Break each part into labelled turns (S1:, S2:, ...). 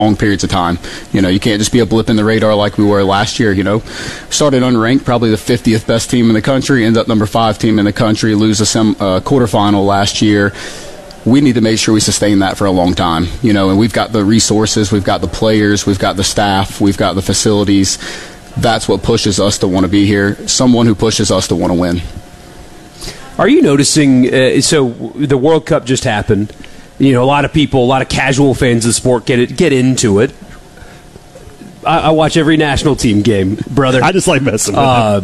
S1: long periods of time. You can't just be a blip in the radar like we were last year. Started unranked, probably the 50th best team in the country, end up number 5 team in the country, lose a quarterfinal last year. We need to make sure we sustain that for a long time, and we've got the resources, we've got the players, we've got the staff, we've got the facilities. That's what pushes us to want to be here, someone who pushes us to want to win.
S2: Are you noticing, so the World Cup just happened, a lot of people, a lot of casual fans of the sport get into it. I watch every national team game, brother.
S3: I just like messing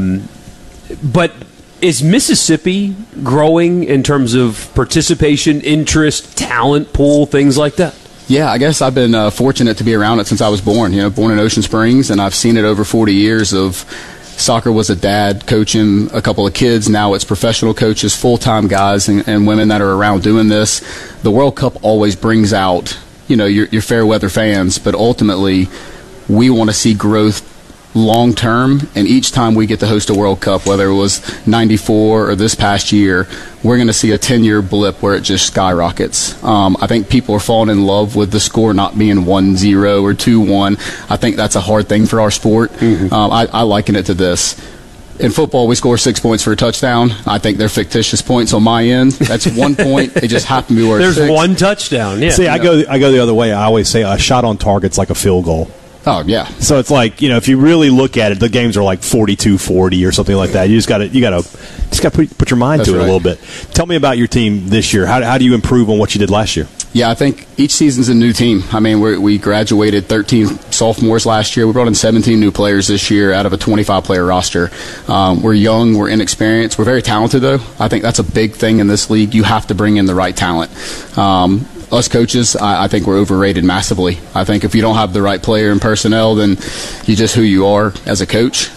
S3: with it.
S2: But is Mississippi growing in terms of participation, interest, talent pool, things like that?
S1: Yeah, I guess I've been fortunate to be around it since I was born. Born in Ocean Springs, and I've seen it over 40 years of soccer. Was a dad coaching a couple of kids. Now it's professional coaches, full-time guys and women that are around doing this. The World Cup always brings out, your fair weather fans, but ultimately we want to see growth long term, and each time we get to host a World Cup, whether it was 94 or this past year, we're going to see a 10-year blip where it just skyrockets. I think people are falling in love with the score not being 1-0 or 2-1. I think that's a hard thing for our sport. I liken it to this. In football, we score 6 points for a touchdown. I think they're fictitious points on my end. That's 1 point. It just happened to be worth
S2: There's
S1: 6.
S2: one touchdown. Yeah.
S3: See, I go the other way. I always say a shot on target's like a field goal.
S1: Oh, yeah.
S3: So it's like, if you really look at it, the games are like 42-40 or something like that. You just got to put your mind to it a little bit. Tell me about your team this year. How do you improve on what you did last year?
S1: Yeah, I think each season's a new team. I mean, we graduated 13 sophomores last year. We brought in 17 new players this year out of a 25-player roster. We're young. We're inexperienced. We're very talented, though. I think that's a big thing in this league. You have to bring in the right talent. Us coaches, I think we're overrated massively. I think if you don't have the right player and personnel, then you're just who you are as a coach.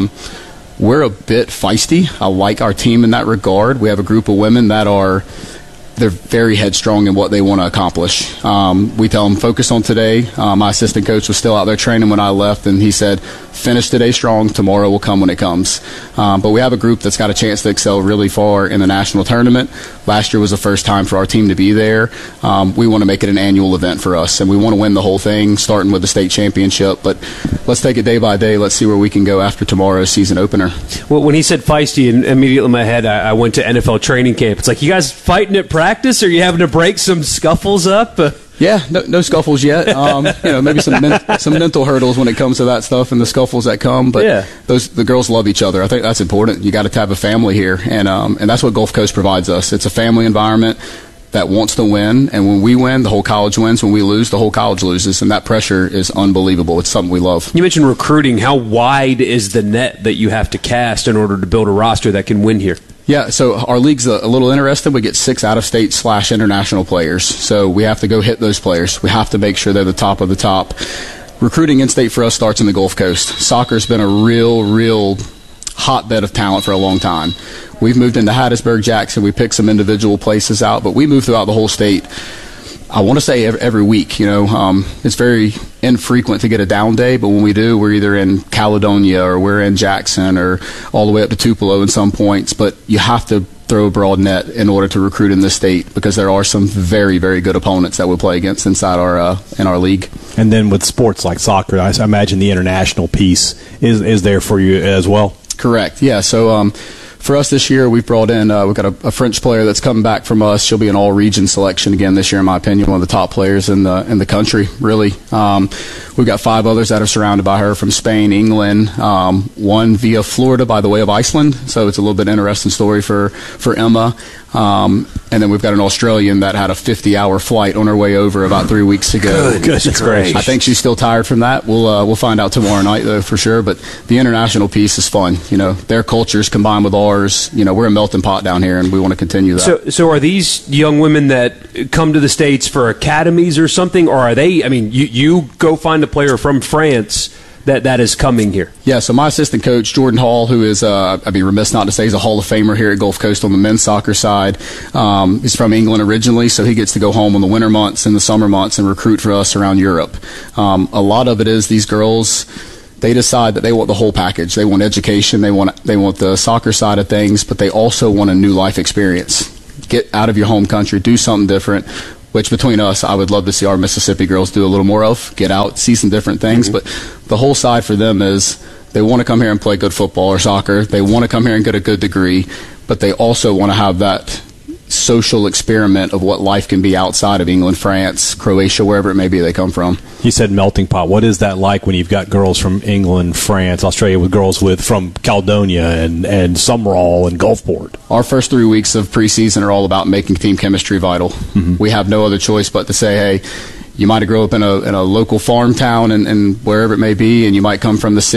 S1: We're a bit feisty. I like our team in that regard. We have a group of women that they're very headstrong in what they want to accomplish. We tell them, focus on today. My assistant coach was still out there training when I left, and he said, finish today strong. Tomorrow will come when it comes. But we have a group that's got a chance to excel really far in the national tournament. Last year was the first time for our team to be there. We want to make it an annual event for us, and we want to win the whole thing, starting with the state championship. But let's take it day by day. Let's see where we can go after tomorrow's season opener.
S2: Well, when he said feisty, immediately in my head, I went to NFL training camp. It's like, you guys fighting at practice, or are you having to break some scuffles up?
S1: Yeah, no scuffles yet. Maybe some mental hurdles when it comes to that stuff and the scuffles that come. But
S2: yeah,
S1: the girls love each other. I think that's important. You got to have a family here, and that's what Gulf Coast provides us. It's a family environment that wants to win, and when we win, the whole college wins. When we lose, the whole college loses, and that pressure is unbelievable. It's something we love.
S2: You mentioned recruiting. How wide is the net that you have to cast in order to build a roster that can win here?
S1: Yeah, so our league's a little interesting. We get 6 out-of-state / international players, so we have to go hit those players. We have to make sure they're the top of the top. Recruiting in-state for us starts in the Gulf Coast. Soccer's been a real hotbed of talent for a long time. We've moved into Hattiesburg, Jackson. We picked some individual places out, but we move throughout the whole state. I want to say every week. It's very infrequent to get a down day, but when we do, we're either in Caledonia or we're in Jackson or all the way up to Tupelo in some points. But you have to throw a broad net in order to recruit in this state, because there are some very, very good opponents that we'll play against inside in our league. And
S3: then with sports like soccer, I imagine the international piece is there for you as well.
S1: Correct. Yeah. So for us this year, we've brought in we've got a French player that's coming back from us. She'll be an all-region selection again this year, in my opinion, one of the top players in the country, really. We've got 5 others that are surrounded by her from Spain, England, one via Florida by the way of Iceland. So it's a little bit interesting story for Emma. And then we've got an Australian that had a 50-hour flight on her way over about 3 weeks ago.
S2: Goodness gracious.
S1: I think she's still tired from that. We'll find out tomorrow night, though, for sure. But the international piece is fun. Their cultures combined with ours. We're a melting pot down here, and we want to continue that.
S2: So are these young women that come to the States for academies or something, or are they? I mean, you go find a player from France that is coming here.
S1: Yeah, so my assistant coach, Jordan Hall, who is, I'd be remiss not to say he's a Hall of Famer here at Gulf Coast on the men's soccer side. He's from England originally, so he gets to go home in the winter months and the summer months and recruit for us around Europe. A lot of it is these girls, they decide that they want the whole package. They want education, they want the soccer side of things, but they also want a new life experience. Get out of your home country, do something different. which between us, I would love to see our Mississippi girls do a little more of, get out, see some different things. But the whole side for them is they want to come here and play good football or soccer. They want to come here and get a good degree, but they also want to have that social experiment of what life can be outside of England, France, Croatia, wherever it may be they come from.
S3: You said melting pot. What is that like when you've got girls from England, France, Australia, with girls from Caledonia and Sumrall and Gulfport?
S1: Our first 3 weeks of preseason are all about making team chemistry vital. We have no other choice but to say, hey, you might have grown up in a local farm town and wherever it may be, and you might come from the city